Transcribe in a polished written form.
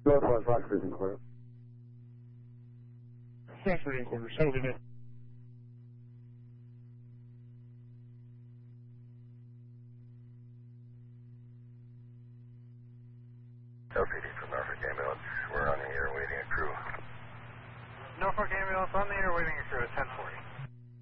Northwest Rock Cruising Quarter. Rock Cruising Quarter, settle in. LPD from Norfolk Ambulance. We're on the air waiting a crew. Norfolk Ambulance on the air waiting a crew at 10-4.